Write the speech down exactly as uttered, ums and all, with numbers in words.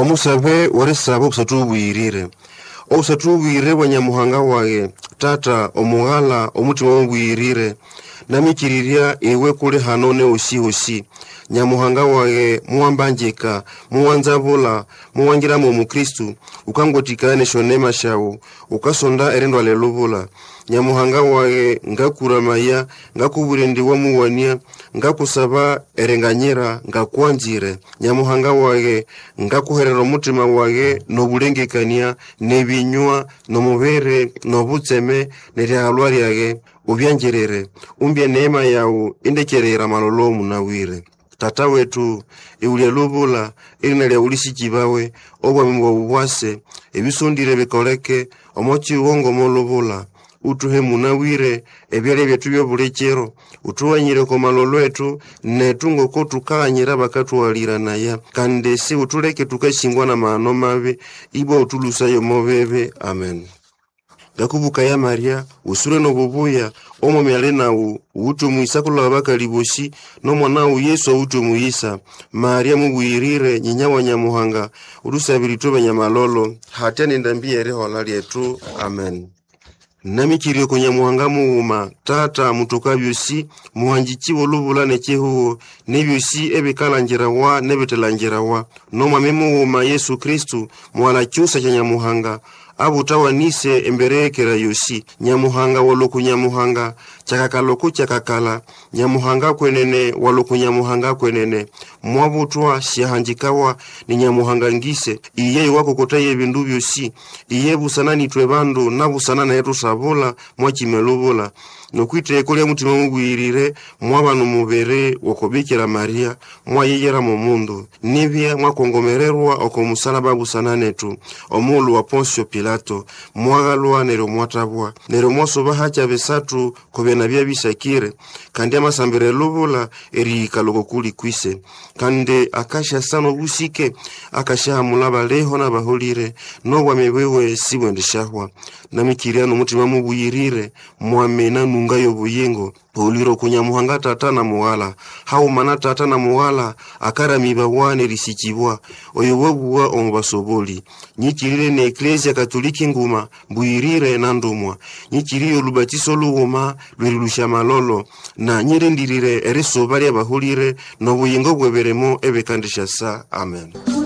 Namusabe oresaba okusatu bwirire. Okusatu bwirire bwa Nyamuhanga wage tata omughala omutima w'obwirire namikiriria ewe kule hanone osi osi. Nyamuhanga wage muwambanjika muwanzabula muwangira mu Kristu ukangotikane shonema shawo ukasonda erendo alelubula. Nyamuhanga wage ngakuramaya ngakuburendiwa muwania ngakusaba erenganyira ngakwanzire. Nyamuhanga wage ngakuherera omutima wage nobulengekania nebinywa nomubere nobutseme neryagalwa lyage ubyanjerere umbye neema yawo indekerera malolo munawire. Tata wetu iulia lubula ilina lya ulisijibawe obwa mwa ubwase ebisundire bikoleke omochi uongo molubula utuhe munawire ebyale byetu byobulekero utuwanyire ko malolo etu netungo ko tukanyira bakatu walirana kande si utuleke tukashingwa na maano mabe ibo utulusayo mobebe. Amen. Gakubuka ya Maria usure no bubuya omo myale nawo utu muisa kula bakaliboshi no mwana wa Yesu utu muisa. Maria mubwirire nyinya wa Nyamuhanga urusabirito banyamalolo hatene ndambie reho lyetu. Amen. Namikiriye ko Nyamuhanga muuma tata mutokabyusi muhanjiki wolubula necheho nebyusi ebikalangira wa nebetelangira wa no mwame muuma Yesu Kristu mwala cyusa cya Nyamuhanga abutawanise emberekera yosi. Nyamuhanga waloku Nyamuhanga chakakaloku chakakala Nyamuhanga kwenene waloku Nyamuhanga kwenene mwabutwa shihanjikawa ni Nyamuhanga ngise iye wako kotaye bindu byosi iye busana nitwe bandu nabusana na yetu sabula mwachimelubula nokwite kole mutima mugwirire mwabanu mubere wakobikira Maria mwayeyera mu mundu nibya mwakongomererwa okomusalaba busana netu omulu wa Poncio Pilato mwagalwa nero mwatabwa nero mwasoba hacha besatu kobena bya bisakire kandi amasambere lubula eri kaloko kuli kwise kande akasha sano busike akasha mulaba leho na baholire no bwamewewe sibwendeshahwa namikiriano mutima mubuyirire mwamena nunga yobuyengo uliro kunyamuhanga tata na muwala hau mana tata na muwala akara mibawane risichibwa oyobobuwa omubasoboli nyikirire ne Ecclesia Katoliki nguma mbuyirire na ndumwa nyikiriyo lubatiso luwoma lwirulusha malolo na nyirendirire eriso bali abahulire no buyengo bweberemo ebekandisha sa. Amen.